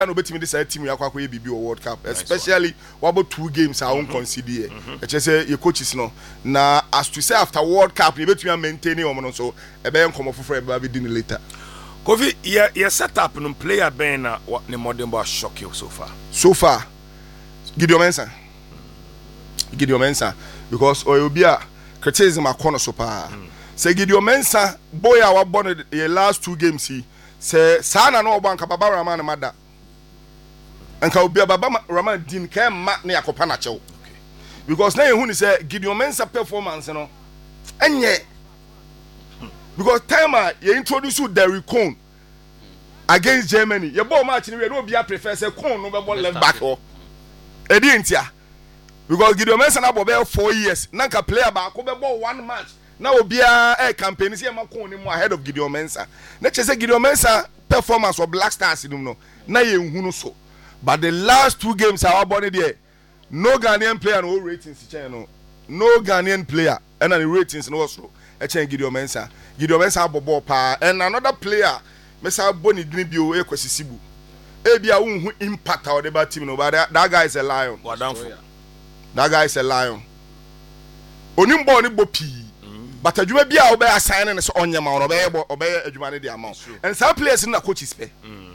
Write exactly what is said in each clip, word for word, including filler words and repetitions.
no betimi this team yakwa kwa bibi o World Cup, especially what about two games I won't consider here. I just say your coaches no. Na as to say after World Cup, you betimi maintaining omo so e be come off for e be later. Kofi, your your setup no player ben na what the modern boy shock you so far. So far, Gideon Mensah. Gideon Mensah because Oyobia criticism a corner so far. Say Gideon Mensah boy our born the last two games he say sana no banka baba Raman mada. And ka obi baba Raman din ka ma na yakopa na chew. Because now you say Gideon Mensah performance no enye because time you introduce Derrick Cohn against Germany your ball match we no be prefer say Cohn no be ball left back ho e di ntia because Gideon Mensah na bobe four years na ka player back go be ball one match na obi a e campaign say ma Cohn ni mo ahead of Gideon Mensah na che say Gideon Mensah performance of Black Stars no no na ye nhunu so but the last two games our body there no Ghanaian player no ratings no no Ghanaian player and the ratings no so e chen Gideon Mensah Gideon Mensah bobo pa and another player Mesa Boni Dnibio e kwesisibu e bia unhu impact our the team no but that, that guy is a lion Wadanfo that guy is a lion onimbo ni bopi but adwuma bia wo be assign ne so onyema no be be adwuma ne dia ma and some players na coaches pe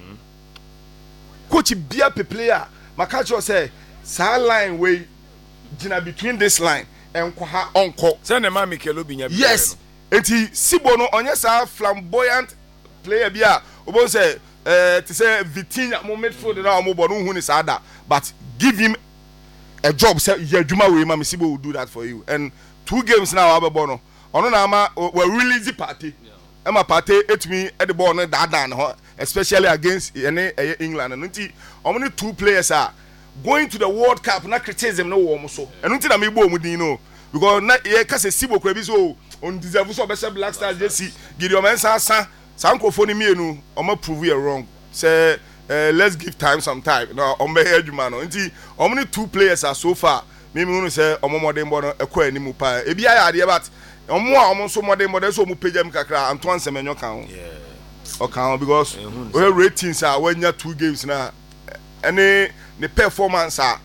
coach bia pe player makacho say sa line way gina between this line and kwa onko say na ma Mikel Obi nya yes enti Sibo no onye sa flamboyant player bia obo say eh to say Vitinha mo midfield na mo bo no hu ni sada but give him a job say adwuma we ma Sibo will do that for you and two games now abebo no ono na ama we release party e ma party etumi e the ball no da da no especially against any England and nti omni two players are going to the World Cup na criticism no wo mo so eno nti na me bo mu din no because na e ka say Sibo kwa bi so on deserve so be Black Stars jersey Gideon Mensah san sankofo ni mienu omo prove you wrong say uh, let's give time some time no ombe adwuma no nti omni two players are so far me me unu say omo modern boy no ekwa animu pa e bia ya de but omo a omo so modern boy so omo pagam kakra Antoine Semenyo kan yeah o kan because we ratings are when you two games na any the performance are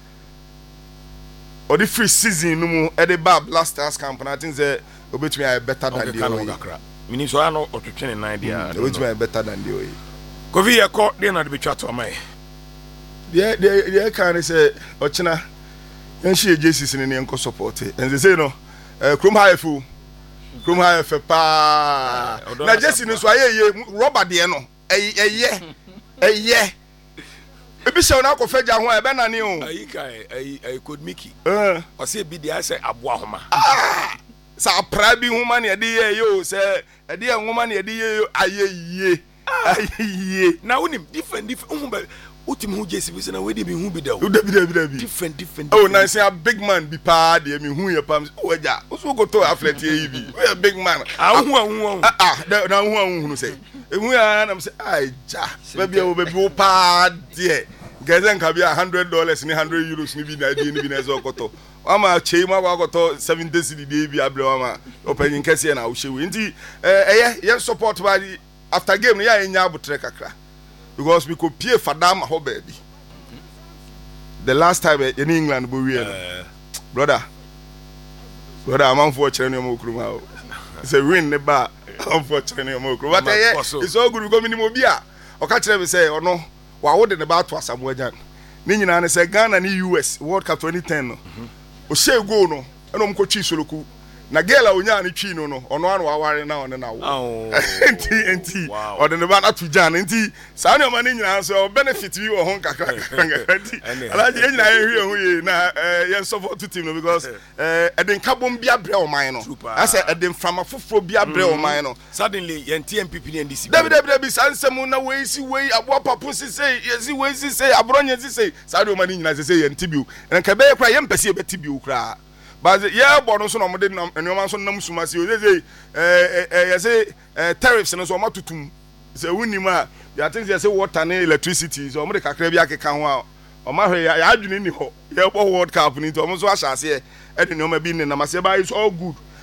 or the free season no mu e de ba Black Stars camp na think say obetumi are better than the other meaning so I know or to train an idea obetumi are better than the way Kofi ya ko dey na de betwa to mai the the the can say ochina en shi Jesus ni enko support and they say no Chrome High fu Chrome High fe pa na Jesus ni so ayeye rubber de no eye eye ebi se na ko feja ho e be na ni o ayi kai ayi ayi code Mickey eh o se bi dey say aboa homa sa pra bi homa na de ye yo say e de homa na de ye ayeye ayeye na unim different different homa utim hu jesi bi se na we de bi hu bi da o da bi da bi da bi different different oh na say a big man bi pa de mi hu ye pam o ja o so go to athlete ye bi we a big man ah hu hu ah na hu hu hu say ehu ya na say ai ja baby o baby o pa de gezen ka bi one hundred dollars ni one hundred euros ni bi na de ni bi na zo koto ama chei ma wa koto seventy cedi de bi abre ama opanyin kase na wo hyewe nti eh ye support ba after game no ya enya abutre kakra because we could pay for them ho baby the last time in England bo we uh, brother brother am for chere no okruma o say win ne ba am for chere no okruma but eh it's all good go minimum bia o ka chere me say ono wa wo de ne ba to asamo agyan ni nyina ne say Ghana ni U S World Cup twenty ten no o say go no eno mko chi soloku na gela onya ne twi no no ono anu aware na one na wo enti enti o de ne ba na to jan enti sa ne ma ne nyina so benefit bi wo hon kakra enti alaji nyina ye hwe hu ye na ye support to team no because eh eden kabom bia bre o man no I say eden frama foforo bia bre o man no suddenly ye T M P P N D C dabi dabi dabi sansem na we si we abo papo si say ye si we si say abronye si say sa de o ma ne nyina say ye ntibiu en ka be kra ye mpese ye betibiu kra but yeah bono so no mo de enoma so nam suma si o say eh eh say tariffs no so ma tutum say wunim a ya think say water and electricity so mo de kakra bi akeka ho a o ma hwe ya adwene ni ho ye bo World Cup ni to mo so ahase e de no ma bi ni na ma say ba is all good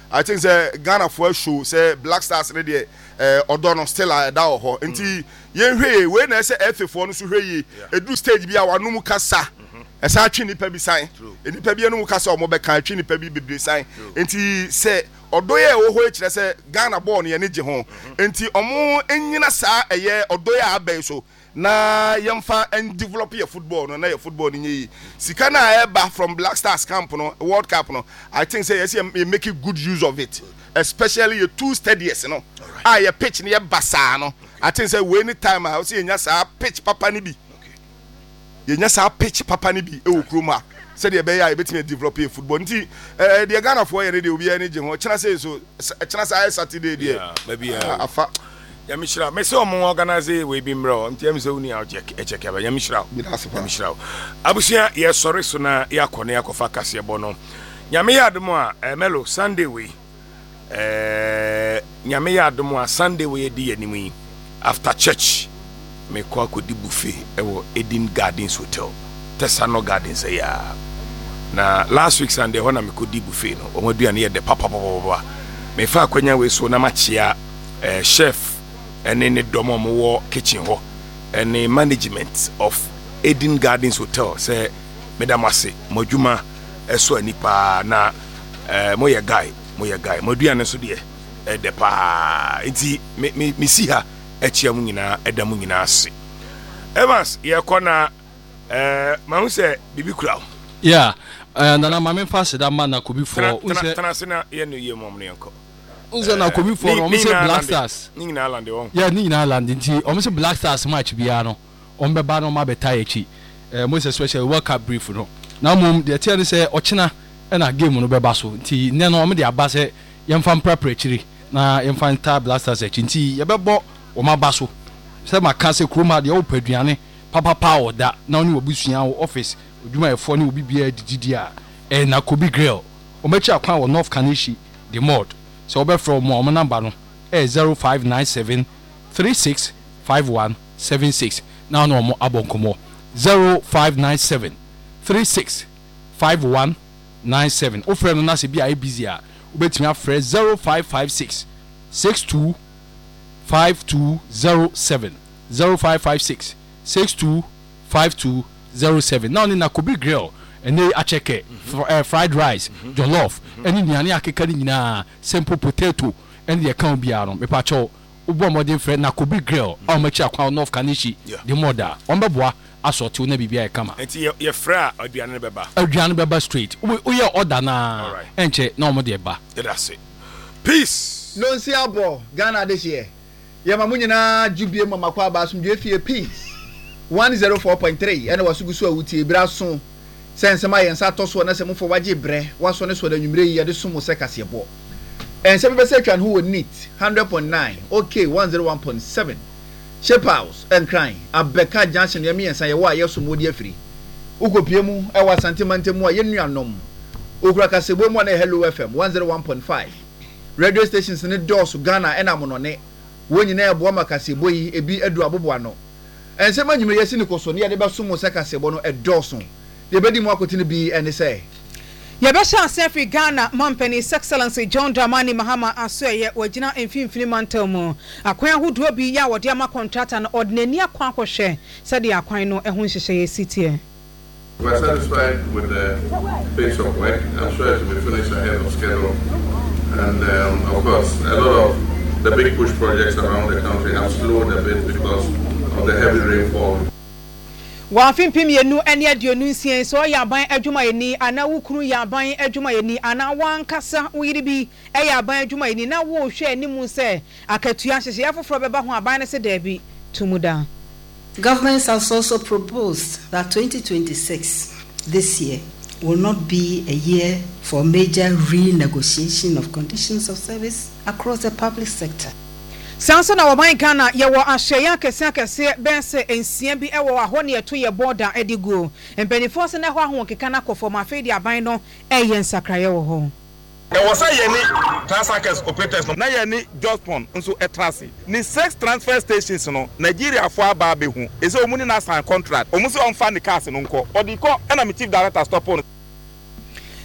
I think say Ghana for show say Black Stars ready eh odo still a da ho nti ye hwe we na say F A four no so hwe yi edu stage bi a wanu mu kasa esa atwe nipa bi san nipa bi anu mu kasa o mo be kan atwe nipa bi bebre san nti say odo ye wo ho e kire say Ghana ball no ye ne je ho nti omo enyina saa eye odo ye abai so na yemfa and develop your football no na your football ni yi sika na eba from Black Stars camp no World Cup no I think say yes you make good use of it, especially your two stadiums no ah your pitch ni basa no I think say we any time I see nya sa pitch papa ni bi ye nya sa pitch papa ni bi e wo kroma say the be ya e betime develop your football nti eh the Ghana for ye dey obi ani je ho china say so china say Saturday there maybe afa Yamishra, me so mo organize we bi mro. Nti am so ni a check e check aba Yamishra. Yamishra. Abusia ye sorry so na ya kone ya kofa kase bo no. Nyame ya adom a Melo Sunday we. Eh nyame ya adom a Sunday we di animu yi. After church me kwa kodi buffet e wo Eden Gardens Hotel. Tesano Gardens ya. Na last week Sunday ho na me kodi buffet no. O moduane ye de papa papa. Me fa kwanya we so na machia eh chef and in the domo mo kitchen ho and the management of Eden Gardens Hotel say Madam Wase modjuma eso anipa na eh moye guy moye guy moduane so de eh de pa enti me me si ha achia mu nyina eda mu nyina ase Evans ye kona eh ma hu se bibi kura yeah and na ma me fa se da man na ko bi for u se tana na ye no ye mom ne enko Unzo na kobi for no say Black Stars. Ni na land won. Yeah, ni na land nti o say Black Stars match bia no. On be ba no ma beta echi. Eh most especially World Cup brief no. Na mum de tell say ochina e na game no be ba so. Nti ne no o me de aba say yemfa prepare chiri na yemfa nta Black Stars echi. Nti ye be bo o ma ba so. Say ma kan say kroma de o paduane papa pa o da na oni obusua wo office odwuma e fo ne obi bia dididi a e na Kobe Grill. O mechi akwan wo North Kanishi the mod. So be from mo number no eh zero five nine seven three six five one seven six. Now no mo abonkomo zero five nine seven three six five one nine seven. O friend no na se bia e busy a obetimi afre zero five five six six two five two zero seven zero five five six six two five two zero seven. Now ni na Kobe Grill and they acheke for uh, fried rice mm-hmm. jollof any nyane akeka ni nyina simple potato and the account bia no me pa cho ubo modern friend na Kobe Grill o ma chi akwa North Kanishi the mother on beboa assorti na bibia e kama enti ye fra aduane beba aduane beba straight we ye order na enche na omo de ba that's it peace no nsi abo Ghana this year ye ma munyina jubie mama kwa ba asumdwe fie peace one oh four point three ene wasugusu awutie bra so sense ma yensa toso na se mo fo waje bre waso ne so da nwumre yi de so mo se kasebo en se be se twan ho neat one hundred point nine okay one oh one point seven Shape House and Crying Abeka Junction ye me yensa ye wa ye so modi afiri ukopie mu e wa santimante mu a ye nuanom okura kasebo mu na Hello F M one oh one point five radio stations ne dosu Ghana ena mo no ne wonyina ebo ma kasebo yi ebi edu abobo ano en se ma nwumre ye sini koso ne ye de be so mo se kasebo no edoso the bedi mo akotini bi ene say Yabasha Sefi Ghana Mampany's Excellency John Dramani Mahama Asoye wagina mfimfini mantelmu akwan ahodoɔ bi ya wɔde ama contractor na ordinary akwan akɔhwɛ sɛde akwan no ɛho nhyehyɛ sitie. We're satisfied with the pace of work. I'm sure it will be finished ahead of schedule. And um, of course, a lot of the big push projects around the country have slowed a bit because of the heavy rainfall. Wa fimpim yenu ene aduonu nsien so ya ban adwuma yeni ana wukuru ya ban adwuma yeni ana wankasa uyiri bi e ya ban adwuma yeni na wo hwe animu se akatua hyehye afoforo beba ho aban ne se dabi tumuda. Governments has also proposed that twenty twenty-six this year will not be a year for major renegotiation of conditions of service across the public sector. Sanso na waban Ghana ye wo ahyeya kese akese bense ensia bi e wo aho ne to ye border edigo empenifo se na ho aho keka na kofo ma fe di aban no e ye nsakraye wo ho e wo say ye ni transackers operators no na ye ni Jospon nso etrase ni six transfer stations no Nigeria fo aba be hu e se omuni na sign contract omu se on fa ni cars no nko odiko e na me chief director stop on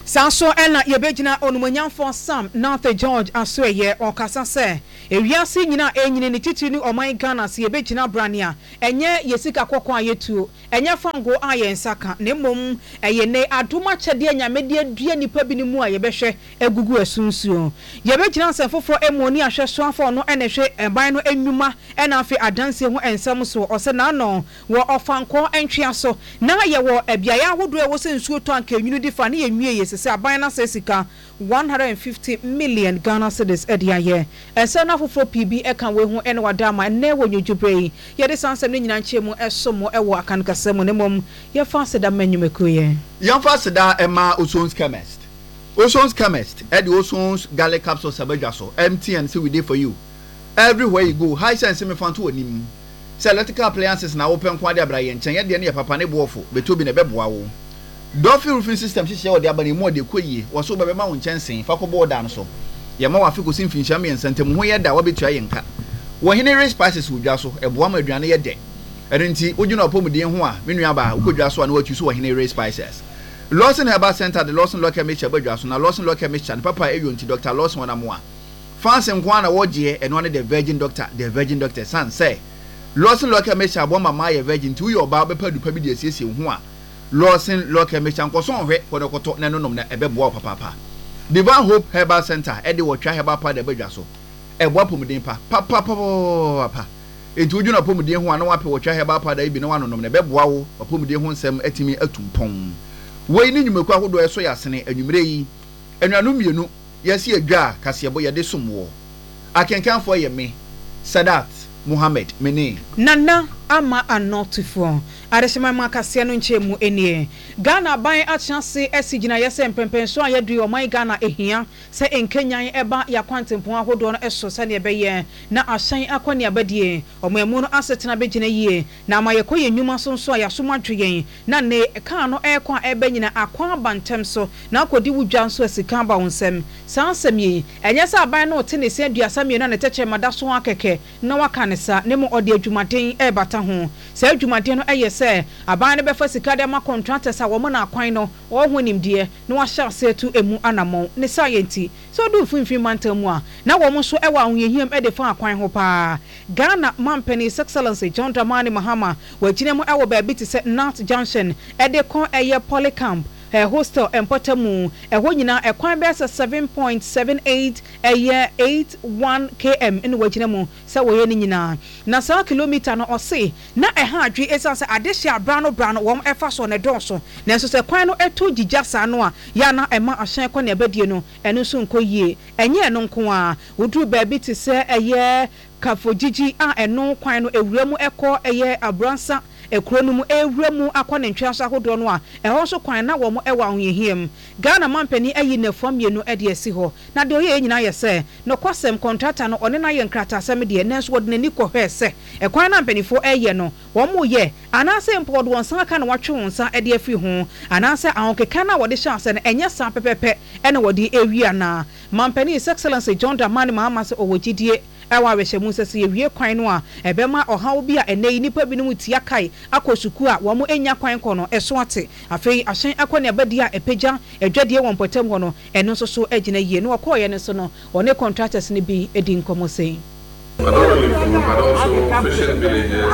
Sanso ena yebegyina onumonyamfo Sam North George asoye okasa se ewiase nyina enyine ne titiri ni oman Ghana se yebegyina brania enye yesika kokon ayetuo enye fango ayensaka ne mom eye ne adoma kyede anyamede adua nipa bi ni mu a yebehwe egugu asunsuo yebegyina nsefoforo emoni ahweso afo no enehwe eban no enwuma ena afi adanse ho ensem so ose na no wo ofanko entwea so na ye wo ebiaya ahodo e wo se nsuo to anka enwunu difa ne yenwie ye se aban na se sika one hundred fifty million Ghana cedis edia ye ese na foforo P B e kan we ho ene wadama ne wo nyujubrei ye de sansem ne nyina nchemu esomo e wo akan kasem ne mom ye fa seda manyumeko ye ye fa seda e ma Osons chemist Osons chemist e the Osons garlic capsule sabadwaso M T N say we dey for you everywhere you go high sense me fanto onim say electrical appliances na open kwa de abraye nchen ye de ne papa ne boofo betobi ne beboa wo Dolphin roofing system hye o de abane mo de koyie wo so bebe ma wo nchensen fa ko boda no so ye ma wa fi ko sin finhia me nsntem ho ye da wo betua ye nka wo hene race spices wodwa so eboa ma aduane ye de enti ogina opomudien ho a me nua ba ukodwa so a na watu so wo hene race spices Lawson Herbal Center the Lawson Local Mixture badwa so na Lawson Local Mixture papa eyo nti Doctor Lawson wana mo a fancy nkwa na wo je eno ne the virgin doctor the virgin doctor san say Lawson Local Mixture abo mama ye virgin ti uyo ba be padu pa bi de asiesie ho a Lawson Local Mixture nkoso hwe for the koto na nonom na ebeboa papa papa Divine Hope Herbal Center e de wotwa herbal pa de badwa so eboa pomuden pa papa papa enti uju na pomuden ho ana wape wotwa herbal pa da ibi na wanonom na ebeboa wo pomuden ho nsem atimi atumpon wei ni nyumeku ahodo eso yasene anwumre yi anuanu mienu yesi adwa kasebo ye de somwo akenkanfo ye me Sadat Muhammad mene nana ama anotifo areshima makase no nchemu enie Ghana ban achase esigina yese mpempenso ayadu oman Ghana ehia se enkenyan eba yakwantempon ahodo no eso se ne beye na ahyan akwani abadie omamu no asetena begina yie na amayekoye nyuma so so ayasomadwen na ne ka no ekwa ebenyina akwa bantem so na akodi wudwa so asika ba wonsem sansem yi enye se aban no te ne se aduasa mienu na teche madaso akeke na waka ne sa ne mo ode adwumaden e bata ho se adwumaden no eye se aban ne befa sika de ma contractors a wo mo na akwan no wo ho nimde na wa sha setu emu anamon ne science so do finfin mantamu a na wo mo so e wa ahoyehiem e de fa akwan ho pa Ghana Mampany Excellence John Dramani Mahama wa gina mu e wo ba bi ti se North Junction e de kon eye Polycamp a hostel and Potamu, a Wonyina, a quine best seven point seven eight a year eight one km in Wajinamu, so Wayanina. Nasa kilometer no or say, na a hundred is as a dish ya brown or brown warm efforts on a dorso. Nanso se quino e two jasa noa, yana a ma a shank on a bedino, and no soon ko ye, and ye non kwa, would do baby to say a year. Kafo Gigi a eno kwano ewremu ekọ eye abransa ekronumu ewremu akọ ntwa so ahodo no a eho so kwan na wo mo ewa ahoyehiem Ghana Mampany ayi na fam ye no ede esi ho na de oye nyina ye se no kwasem contractor no one na ye nkrata asem de nenso wode nani kọ hwe se ekwan na mpanifo eye no wo mo ye anase mpod won san aka na watwe won san ede afi ho anase ahokeka na wode sha se no enye san pepepe ene wode ewi ana Mampany Excellence John Dramani Mahama se owogidie ewa we shemu sese ye wie kwan no a ebema ohawo bi a enei nipa bi no mutia kai akosuku a wo mo enya kwan ko no eso ate afei ahyen akone abadi a epagya edwade won potem ho no eno so so agina yie no okoye ne so no one contractors ne bi edi nkomo sei but not only food, but also fishing villages.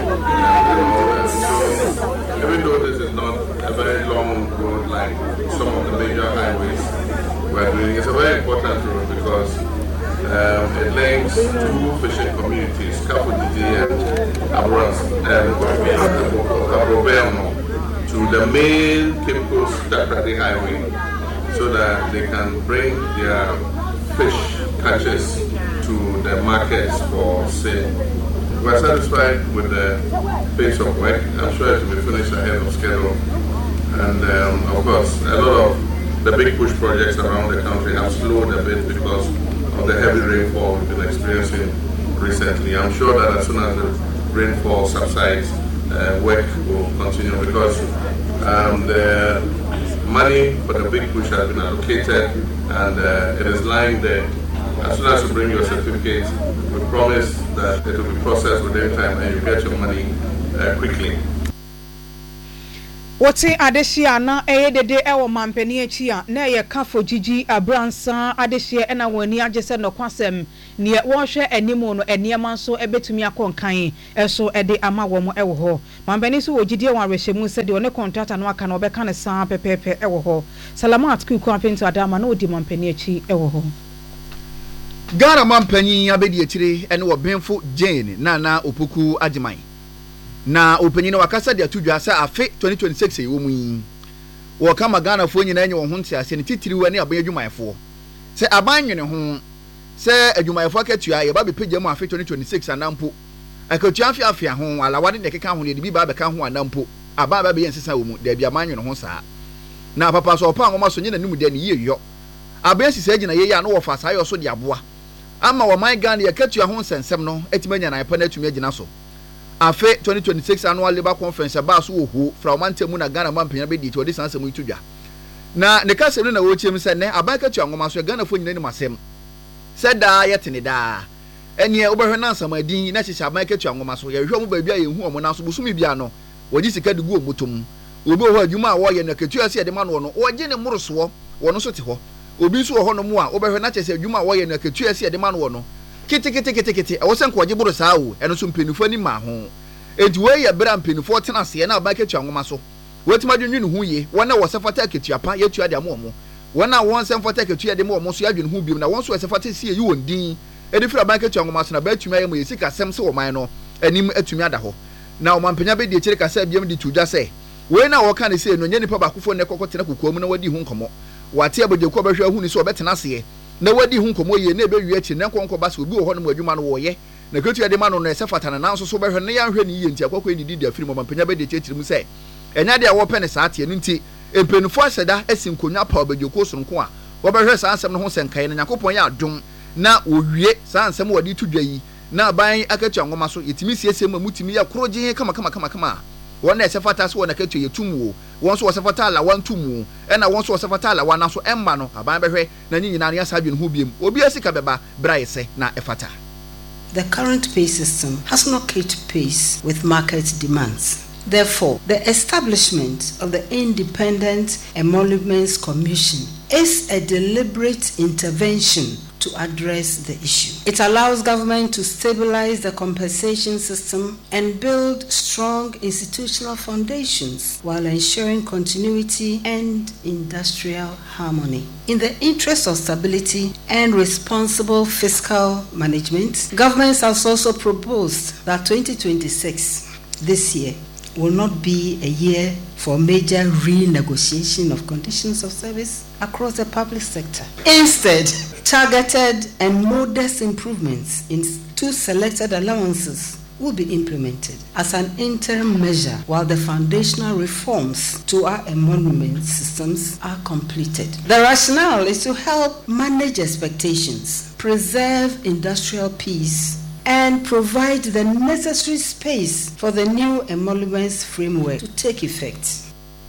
So even though this is not a very long road like some of the major highways we're doing, it's a very important road because Um, it links two fishing communities, Kafo Gigi and Abrans, and Abrobelmo, to the main Cape Coast Dakradi Highway, so that they can bring their fish catches to the markets for sale. We're satisfied with the pace of work. I'm sure it will be finished ahead of schedule. And um, of course, a lot of the big push projects around the country have slowed a bit because of the heavy rainfall we've been experiencing recently. I'm sure that as soon as the rainfall subsides, uh, work will continue because um, the money for the big push has been allocated and uh, it is lying there. As soon as you bring your certificate, we promise that it will be processed within time and you get your money uh, quickly. Ghana Mampany Excellence John Dramani Mahama se owogidie ewa we shemu sese ye wie kwan no a ebema ohawo bi a enei nipa bi no mutia kai akosuku a wo mo enya kwan ko no eso ate afei ahyen akone abadi a epagya edwade won potem ho no eno so so agina yie no okoye ne so no one contractors ne bi edi nkomo sei Wote adehia na eye dede ewo mampani achi a na ye kafo gigi abransa adehia ena wani agese no kwasem ne wonhwe animo no enema nso ebetumi akonkan eso ede ama wo mo ewo ho mampani so wogidie wan rehemu se de one contractor no aka na obeka ne san pepepe ewo ho Salamat Kuku apento adama na odi mampani achi ewo ho Ghana mampani abedi atire ene wo benfo Jane na na opoku agiman na opanyin na wakasa de atudwa sa afe twenty twenty-six e wo mu yi wo kama Ghana fo nyina enye wo ho ntia se ne titiri wani aban adwumayefo se aban nwene ho se adwumayefo akatua ye ba be pagya mu afe twenty twenty-six anampo akatua afia afia ho alawade ne keka ho ne bi ba be ka ho anampo aba ba be yensesa wo mu da bi aban nwene ho saa na papa so opa ngoma so nyina nimu de ne yeyo aban sisi agina ye ya no wo fa saa yo so de aboa ama wo man Ghana ye katua ho nsensem no etimanya na epa na atumi agina so afe twenty twenty-six annual labor conference ba so wo from mantemu na Ghana mampanya be di to dis ansem itudwa na ne ka selu na wo chiem se ne abaka tu angoma so Ghana fo nyina ni masem se da yetene da ene obehwe na ansam adin na hyehyɛ abaka tu angoma so ye hwɛ mo ba bia ye hu omo na so busumi bia no wogi sika de gu omotom obi ho adwuma a wo ye na ketu ase de ma no no wo gye ne moroso wo no so te ho obi so ho no mu a obehwe na kyese adwuma a wo ye na ketu ase de ma no no kiti kiti kiti kiti e wo sen ko gye boro saa o eno so mpenufo ni ma ho enti we ye bra mpenufo tena se na abaka tu angoma so wetima dwunwi ne hu ye wona wo sefata ketua pa ye tua de mo mo wona won sefata ketua de mo mo so adwene hu biom na won so sefata sie yi won din edi fira abaka tu angoma so na ba tuma ye mo yesika sem se wo man no anim atumi ada ho na o mampanya be de kire kasa biam de tudwa se we na wo ka ne se no nya nipa ba kofo ne kokotena kokoam na wadi hu nkomo wate abodje ko behwe hu ni so obetena se na wadi hu nkomo ye na ebe wi achi na nkonko ba se obi wo ho no mu adwuma no wo ye na ketua de ma no na sefata na nanso so behwe ne ya hwe ni ye nti akokọ ni didi afiri mo mampanya be de kire mu se enya de a wo pene saa tie no nti empenufo aseda asinkonwa pa obedjoko sonko a wo behwe saa ansem no ho senkan na yakopon ya adom na owie saa ansem wodi tudwa yi na ban akatua ngoma so yetimi siesie ma mutimi ya kroje kama kama kama kama wona esefata so wona akatua yetumu won so osefata ala wan tumu ena won so osefata ala wan so emma no aban behwe na nyinyina no yasa adwene ho biem obi asika beba braise na efata. The current pay system has not kept pace with market demands. Therefore, the establishment of the Independent Emoluments Commission is a deliberate intervention to address the issue. It allows government to stabilize the compensation system and build strong institutional foundations while ensuring continuity and industrial harmony. In the interest of stability and responsible fiscal management, government has also proposed that twenty twenty-six, this year, will not be a year for major renegotiation of conditions of service across the public sector. Instead, targeted and modest improvements in two selected allowances will be implemented as an interim measure while the foundational reforms to our emolument systems are completed. The rationale is to help manage expectations, preserve industrial peace, and provide the necessary space for the new emoluments framework to take effect.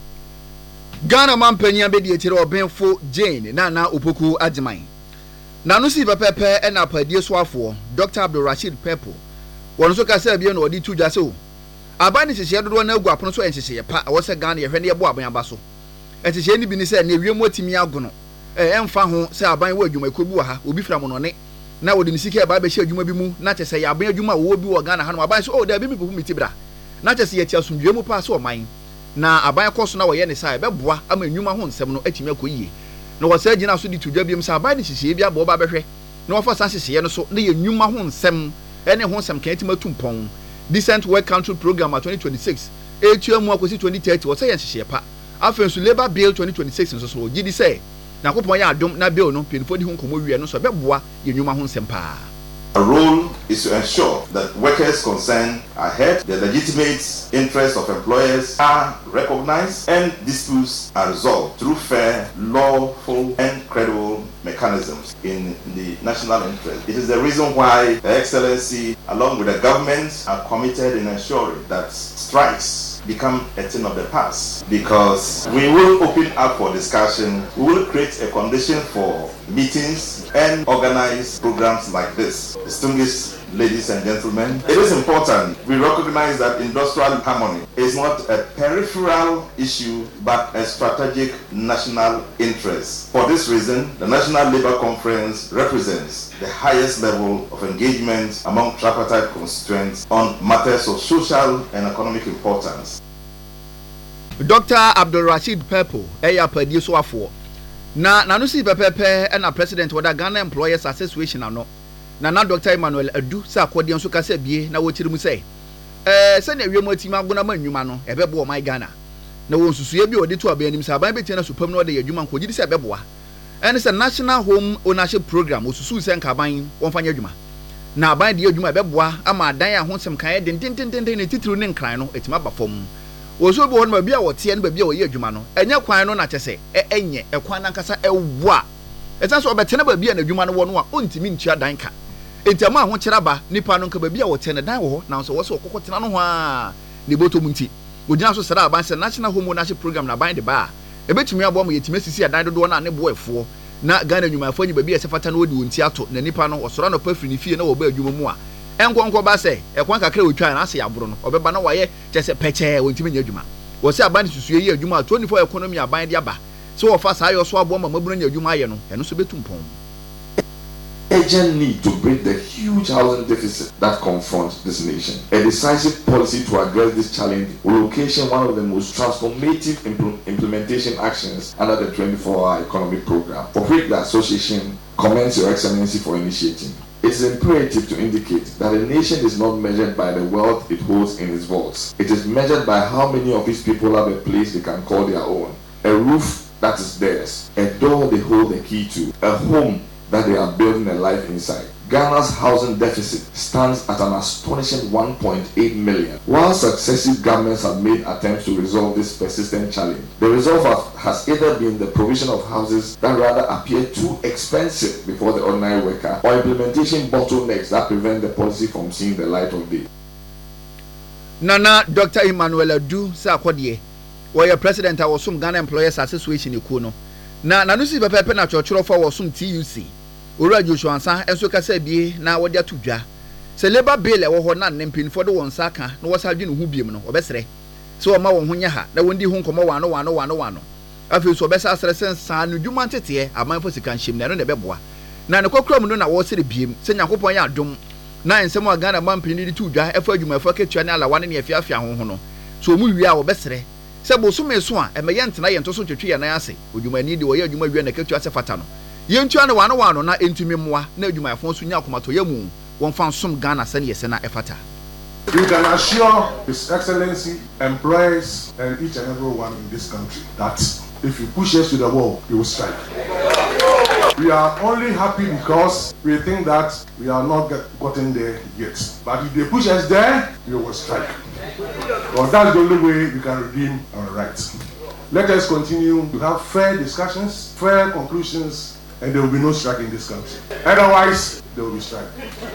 Ghana mampanya be de tire obenfo Jane na na opoku agiman. Na no si pepepe e na padie so afo Doctor Abdul Rashid Pepo. Won so ka se bia na odi tudwa se o. Abani hihye dodo na agu apono so enhihye pa wo se Ghana ye hwe ne ye bo aban aba so. Enhihye ni bi ni se na ewiem otimi agono. E emfa ho se aban wo adwuma ekobu ha obi fra mo no ne. Na wodi ni sika ba be hye adwuma bi mu na kyese ya aban adwuma wo bi wo Ghana ha no aban so o da bi mi bu mi tibra na kyese ye tia sumdwe mu pa so o man na aban koso na wo ye ne sai be boa ama enwuma ho nsem no atimi akoyie na wo sa gina so di tudwa bi mu sa aban ni hye bi abo ba behwe na wo fa sa hye no so na ye enwuma ho nsem ene ho nsem kan atima tumpon decent work council program twenty twenty-six etua mu akosi twenty thirty wo sa ye hye pa afensu labor bill twenty twenty-six nso so gidi say na kopon ya adom na bill no penfo di ho nkomo wie no so be boa ye enwuma ho nsem pa. Our role is to ensure that workers concerned are heard, the legitimate interests of employers are recognized, and disputes are resolved through fair, lawful, and credible mechanisms in the national interest. It is the reason why Her Excellency, along with the government, are committed in ensuring that strikes become a thing of the past, because we will open up for discussion, we will create a condition for meetings and organize programs like this. Distinguished ladies and gentlemen, it is important we recognize that industrial harmony is not a peripheral issue but a strategic national interest. For this reason, the National Labour Conference represents the highest level of engagement among tripartite constituents on matters of social and economic importance. Doctor Abdul Rashid Pepo, eya padi so afo. Na nanusi pepepe na president wada Ghana Employers Association ano. Na na Doctor Emmanuel Adu sa akodi nso kasa bie na wo kirimu sei. Eh se na wiemu atima agona manwuma no ebebo my Ghana. Na wo nsusuye bi odi to abanim sa aban betia na supam no de yadwuma nko gidi se ebeboa. And it's a national home ownership program osusu se nka aban wonfanya adwuma. Na aban de adwuma ebeboa ama adan a ho nsem kan den den den den ne titiri ne nkran no etima ba fam. Woso bi won ma bia wote ne ba bia wo ye adwuma no enya kwan no na kyese enye ekwan nankasa ewo a etan so obetene ba bia na adwuma no wo no a ontimi ntua dan ka entiama ho kyera ba nipa no nka ba bia wote ne dan wo na so wo so kokotena no ho a ne boto mu nti ogina so sara aban se national home ownership program na ban de ba ebetumi abo mo yetime sisi adan dodo na ne bo efo na Ghana adwuma afo nyi ba bia sefata na wodi wonti ato na nipa no osoro no pafiri ne fie na wo ba adwuma mu a enkonko ba se ekwan kakra otwa na ase yaboro no obeba na waye kyese peche wontimi nya adwuma wo se aban susue yi adwuma twenty-four economy aban de aba so wo fa sa ayo so abo ma maburu nya adwuma aye no eno so betumpon. Urgent need to break the huge housing deficit that confronts this nation. A decisive policy to address this challenge will occasion one of the most transformative impl- implementation actions under the twenty-four hour economic program, for which the association commends Your Excellency for initiating. It is imperative to indicate that a nation is not measured by the wealth it holds in its vaults. It is measured by how many of its people have a place they can call their own, a roof that is theirs, a door they hold the key to, a home that they are building a life inside. Ghana's housing deficit stands at an astonishing one point eight million. While successive governments have made attempts to resolve this persistent challenge, the resolve has either been the provision of houses that rather appear too expensive before the ordinary worker, or implementation bottlenecks that prevent the policy from seeing the light of day. Nana Doctor Emmanuel Adu sa akodie, where president of some Ghana Employers Association ikuno. Na nanusi pepepe na chochoro for wasum T U C. Ora Joshua Ansa enso kasa bie na wode atudwa. Se labor bill e wo ho na nempin for de won saka na wasa dwe no hu biem no obesere. Se o ma won ho nya ha na wondi hu nkomo wano wano wano wano. Afi so obesa asere sensa no dwuma tete aman fo sika nhim na no beboa. Na ne kokrom no na wo sere biem se nyakopon ya adom. Na ensem o Ghana man pin di tudwa efa adwuma fa ketua ne ala wane ne afia afia ho ho no. So mu wi a obesere. Se bosume so a emeye ntena ye ntoso twetwe ye na ase. Odwuma ni de wo ye adwuma wi na ketua se fata no. Yentua ne wano wano na entumi mmoa na adwuma afon so nya akomato yamu won fan som Ghana sane yese na efata. We can assure His Excellency, employees, and each and every one in this country that if you push us to the wall, we will strike. We are only happy because we think that we are not get, gotten there yet. But if they push us there, we will strike. Because that's the only way we can redeem our rights. Let us continue to have fair discussions, fair conclusions, and there will be no strike in this country. Otherwise, there will be strike.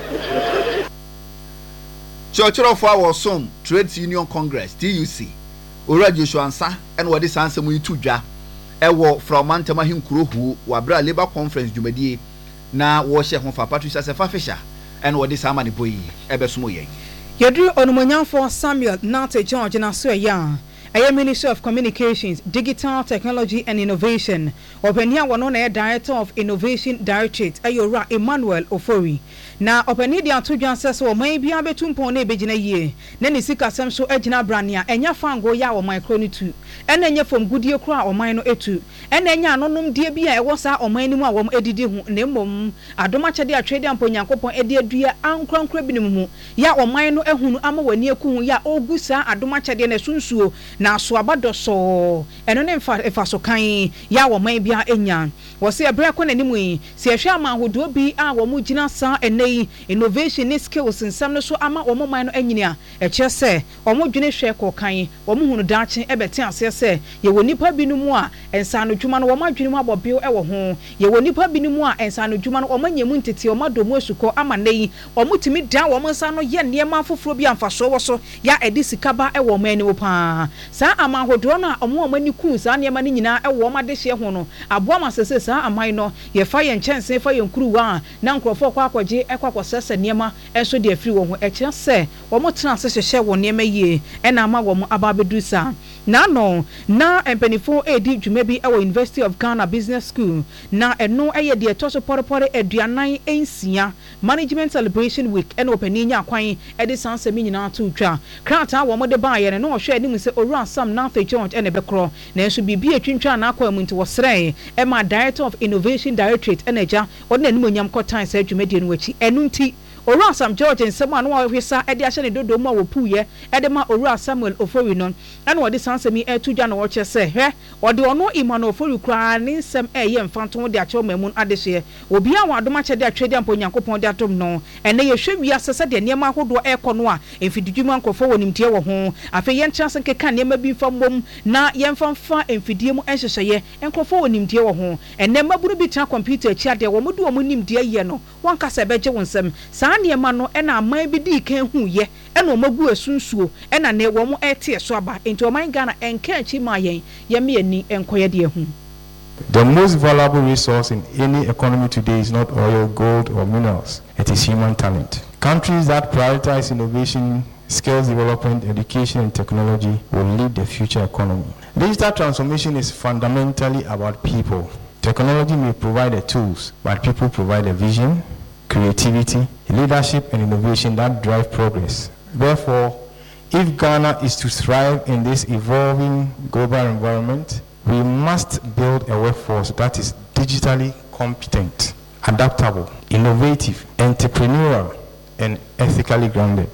Churchill for our son, Trade Union Congress, T U C. Ora Joshua Ansa, and what is answer we to ja. Ewo from Mantama Hinkuru, who Wabra Labour Conference Jumadi, now wash home for Patricia Sefafisha, and what is Amani Boy, Ebesmoye. Yadru Onumonyan for Samuel Nate George and Asuya. I am Minister of Communications, Digital Technology and Innovation. Openia Wanone Director of Innovation Directorate, Ayora Emmanuel Ofori. Na openia di atudwan seso o man bia betumpon na ebegina yie. Na ni sika sem so agina brania enya fango ya o micro ni tu. Ena enya fom gudie kra o man no etu. Ena enya anonom die bia e wo sa o man ni mu a wo edidi hu na mmom adoma chede atwede amponyankopon ede adua ankrankra binim mu. Ya o man no ehunu ama wani eku ya ogu sa adoma chede na sunsuo na so abado so. Eno ne mfa efa so kan ya o man bia enya. Wo se ebra ko na nimu yi. Se ehwe ama hodo bi a wo mu gina sa ene innovation ni skills nsam no so ama omo man no anyinia e che se omo dwene hwe kokan omo hunu daache ebete ase se ye wonipa binumu a ensa no dwuma no omo adwene mu abobio e wo ho ye wonipa binumu a ensa no dwuma no omo nyemu ntete omo domo asuko ama nei omo timi dan omo nsa no ye niema foforo bi amfaso wo so ya edi sikaba e wo man ni wo pa saa amahodoro na ɔmo ɔmo ani ku saa nneɛma no nyinaa ɛwɔ ɔmo adehye ho no aboa ma sese saa aman no yɛfa yɛn nkyɛnse fa yɛn kuruwa na nkurɔfoɔ kɔ akɔgye ɛkɔ akɔsɛsɛ nneɛma ɛnso de afiri wɔn ho ɛkyerɛ sɛ wɔn tena ase hyehyɛ wɔn nneɛma yie ɛna ama wɔn aba abɛduru saa na no na mpanimfoɔ edi dwuma bi ɛwɔ University of Ghana Business School na ɛno ɛyɛ deɛ ɛtɔ so pɔrepɔre aduanan nsia management celebration week ɛna ɔpanin nya akwan ɛde saa nsɛm nyinaa to twa krataa wɔn de baa yɛn no ɔhwɛ anim sɛ owura sam na afei George ɛna ɛbɛkorɔ na nso biribi atwintwa na akɔ mu nti wɔsrɛ ɛma Director of Innovation Directorate ɛna agya ɔde n'anim onyam kɔtan sɛ dwumadie no akyi ɛno nti Owura Sam George nsɛm a no wɔhwesa ɛde ahyɛ ne dodo mu a wɔpuye ɛde ma Owura Samuel Ofori no ɛna wɔde sansɛmi ɛtu dwa na wɔkyɛ sɛ hɛ wɔde ɔno Emmanuel Ofori kura ne nsɛm ɛyɛ mfanto de akyɛw mamun adehye obi a wɔadom akyɛde atwɛde ampo Nyankopɔn de atom no ɛnɛ yɛhwɛ wiase sɛ de nneɛma ahodoɔ ɛkɔ no a mfididwuma nkɔfo wɔ nimtie wɔ ho afei yɛnkyerɛ sɛ nkeka nneɛma bi mfa mbom na yɛmfa mfa mfidie mu ɛhyehyɛyɛ nkɔfo wɔ nimtie wɔ ho ɛnɛ maburu bi tena computer akyi ade wɔn de wɔn nimtie yɛ no wɔn kasa bɛgye wɔn nsɛm saa nneɛma no ɛna aman bi di kan hu yɛ ɛna wɔn agu asunsuo ɛna ne wɔn ɛte so aba nti ɔman Ghana ɛnka akyi ma yɛn yɛme ani ɛnkɔyɛ de hu. The most valuable resource in any economy today is not oil, gold, or minerals. It is human talent. Countries that prioritize innovation, skills development, education, and technology will lead the future economy. Digital transformation is fundamentally about people. Technology may provide the tools, but people provide the vision, creativity, leadership, and innovation that drive progress. Therefore, if Ghana is to thrive in this evolving global environment, we must build a workforce that is digitally competent, adaptable, innovative, entrepreneurial, and ethically grounded.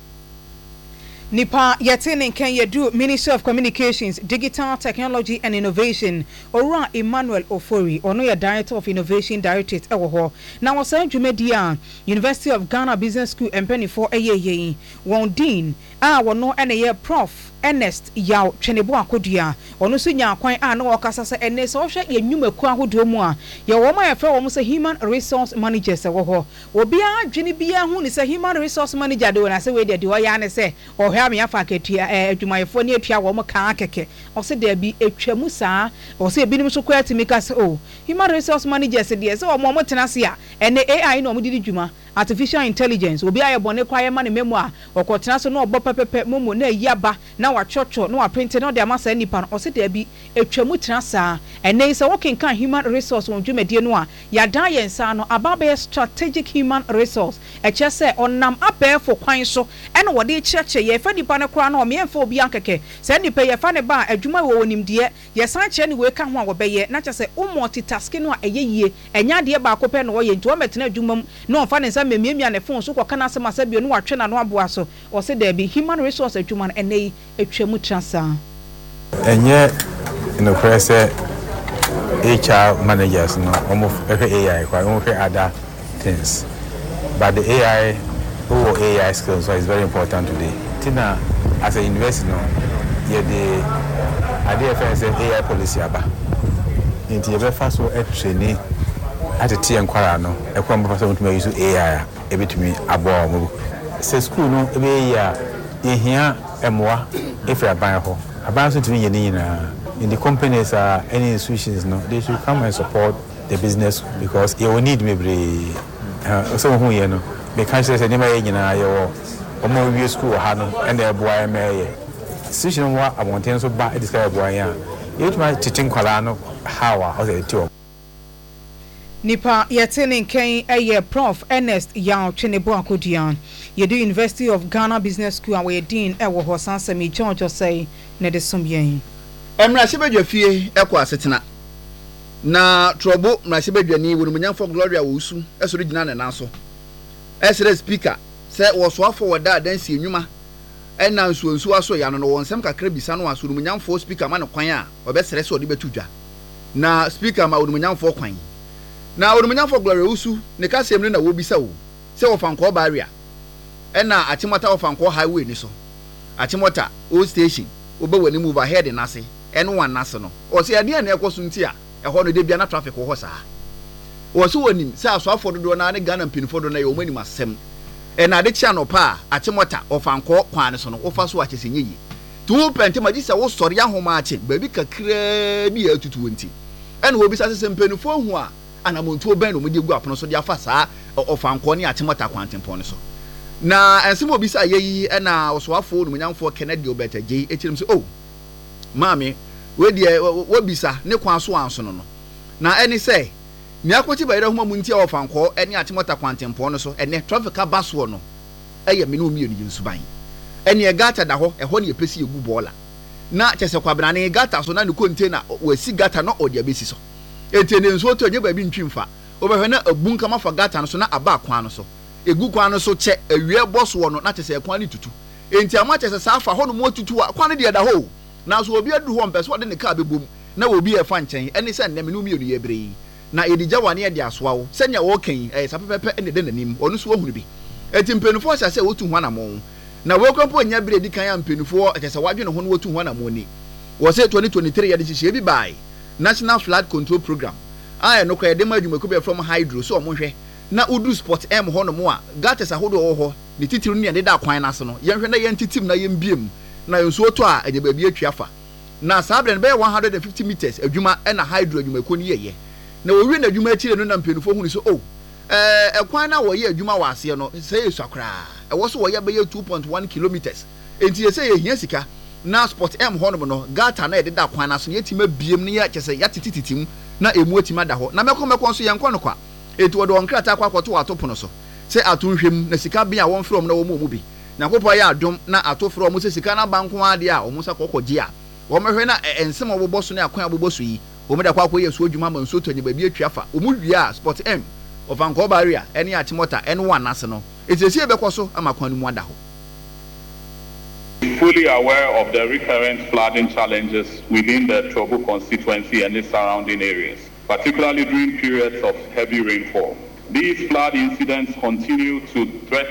Nipa yetene ken yedu Ministry of Communications, Digital Technology and Innovation. Owura Emmanuel Ofori, ono ya Director of Innovation Directorate ewo ho. Na wasa dwumadia University of Ghana Business School empany for eyeye. Won dean a wono ene ye Prof Ernest Yaw Twenebo Akodua. Ono so nya kwan a na wakasa se ene so hwe ye nnwumaku ahodo mu a ye wo ma ye fra wo mo se human resource managers ewo ho. Obi a dwene bia hu ni se human resource manager de na se we de de o ya ne se o hwe me afa ketua adwumayefo ne atua wo mo kan keke o se de bi etwamu saa o se ebinim so kwa timika se o human resource managers de se o mo mo tena se a ene A I no mo didi dwuma artificial intelligence obi aye bone kwa ye ma ne memo a okotena so no obo pepepe momo na yaba na wa chocho na wa print na de amasa nipa no o se de bi etwamu tena saa ene se working kan human resource won dwumadie no a ya dan ye nsa no ababa strategic human resource e che se onam abefo kwan so ene wo de cheche ye fa nipa ne kra na o me emfa obi ankeke se nipa ye fa ne ba adwuma wo wonimde ye san che ne we ka ho a wo beye na che se o multitasking no a eye yie enya de ba ko pe no wo ye nti o metena adwuma no o fa ne nsa memiamia ne phone so ko kana se masabio no watwe na no aboa so o se da bi human resource adwuma no ene etwamu transa enye no kwese H R managers no almost every A I quite almost other things, but the A I or A I skills is very important today. Tina as a university no yeah the idea for say A I policy aba into your first so e training at the T and Quara no e kwa mbaso to use A I e betumi abo mo se school no e be ya e hia emwa e fra ban ho aban so tumi ye ni na in the companies uh, any institutions no they should come and support the business because you will need maybe uh, so who you know because say say never nyina yo omo wi school ha no and the boy emaye institution wa abonten so ba e discover boy ya you try teaching kwala no how how say ti Nipa yetene nken eye Prof Ernest Yaw Twenebo Akodua ye do University of Ghana Business School and we dean e wo ho sansemi George say ne de somyen emra sebedwa fie ekọ asetena na trobo mra sebedwa ni wonu nyamfo Gloria wo usu esoro gina ne nanso esere speaker se wo so afọ wada dansi enwuma ena nsu nsu aso ya no no wonsem kakra bisa no aso wonu nyamfo speaker ma ne kwan a obesere se odi betudwa na speaker ma wonu nyamfo kwan na wonu nyamfo Gloria usu ne ka sem ne na wo bisa wo se wo fanko barrier ena atimota wo fanko highway ni so atimota old station obe wani move ahead na se eno wan na se no o se ade na ekoso nti a eho no de bia na traffic wo ho saa o se wonim se aso afodo do na ne Ghana mpinfo do na ye o mani masem e na de chia no pa atimota ofanko kwan ne so no wo fa so achesenye yi tu pente ma gisa wo sɔre ahoma ache baabi kakra bi ya tutu wonti ɛna obi sa sɛ mpanifo hu a anamontuo bɛn no mo de gu apono so de afa saa ɔfankɔ ne atemota kwantempɔn ne so na ɛnsɛm obi sa yeyi ɛna ɔsoafo no munyamfo Kennedy Obeta J etirim so oh maame we de wo bisa ne kwan so anso no no na ɛne sɛ ni akɔti bayira homa mu nti a ɔfankɔ ɛne atemota kwantempɔn no so ɛne traffic abaso no ɛyɛ me no mi yɛ nsuban ɛne gata da hɔ ɛhɔ ne yɛpɛsi egu bɔɔla na kyɛsɛ kwabrane gata so na ne container wasi gata no ɔde abesi so etene nso to nye baabi ntwimfa obɛhwɛ na abun kama fa gata no so na aba kwan no so egu kwan no so kyɛ awie boss wɔ no na kyɛsɛ kwan ne tutu enti ama kyɛsɛ saa fa hɔ no mo tutu a kwan ne de da hɔ na so obi adu hɔ mpɛ so ɔde ne kaa bebom na obi ɛfa nkyɛn ɛne sɛ nnɛm no mienu yɛ brɛ na edija wane yɛ de asoa wo sɛnya wɔ kan ɛyɛ sa pɛpɛpɛ ɛne de nanim ɔno so ohunu bi eti mpenufo hyɛ sɛ wotu ho anamɔ na wɔkɔmpo nya brɛ di kan ya mpenufo kyɛsɛ wadwe ne ho no wotu ho anamɔ ni wɔ sɛ twenty twenty-three yɛ de hyehyɛ bi bai National Flood Control Program ayɛ no kɔ yɛde ma adwumako bɛ from hydro so ɔmo hwɛ na udu sport m hɔ no mo a gates ahodo wɔ hɔ ne titiri ne yɛde da kwan na so no yɛnhwɛ na yɛn titim na yɛn biem na nsuo to a ɛnyɛ baabi atwa fa na saa brɛ no bɛyɛ one hundred fifty meters adwuma ɛna hydro adwumako ni yɛyɛ na wɔwie na adwuma akyire no na mpenufo hunu so oh ɛɛ ɛkwan na wɔyɛ adwuma wɔ aseɛ no sɛ yɛ sakra ɛwɔ so wɔyɛ bɛyɛ two point one kilometers enti yɛ sɛ yɛ hia sika na sport m hɔ no no gata na yɛde da kwan na so yɛtima biem ne yɛ kyɛ sɛ yɛtitititim na emu otima da hɔ na mɛkɔ mɛkɔ nso yɛn kɔ no kwa eti wɔde wɔn krata akɔ akɔto ato pono so sɛ ato nhwɛm na sika bi a wɔn frɛ wɔn na wɔn mu bi na kopɔ yɛ adom na ato frɛ wɔn sɛ sika na banko ade a wɔn nsa kɔkɔ gye a wɔn mɛhwɛ na ɛnsɛm a wɔbɔ so ne akwan a wɔbɔ so yi wɔn de akɔ akɔ yɛ so adwuma ma nso tɔ nye baabi atwa fa wɔn wie a sport m ɔfankɔ barrier ɛne atimota ɛne wɔn anase no eti esi ebɛkɔ so ama kwan no mu ada hɔ. Fully aware of the recurrent flooding challenges within the Chobu constituency and its surrounding areas, particularly during periods of heavy rainfall. These flood incidents continue to threaten